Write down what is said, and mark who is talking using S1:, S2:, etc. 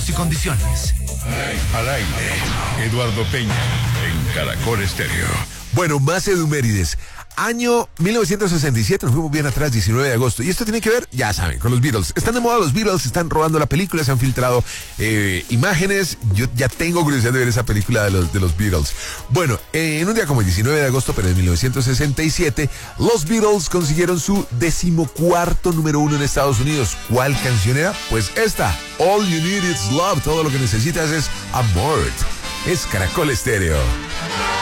S1: y condiciones.
S2: Al aire, Eduardo Peña, en Caracol Estéreo.
S3: Bueno, más Edumérides. Año 1967, nos fuimos bien atrás, 19 de agosto. Y esto tiene que ver, ya saben, con los Beatles. Están de moda los Beatles, están robando la película, se han filtrado imágenes. Yo ya tengo curiosidad de ver esa película de los Beatles. Bueno, en un día como el 19 de agosto, pero en 1967, los Beatles consiguieron su 14º número 1 en Estados Unidos. ¿Cuál canción era? Pues esta, All You Need Is Love. Todo lo que necesitas es amor. Es Caracol Estéreo.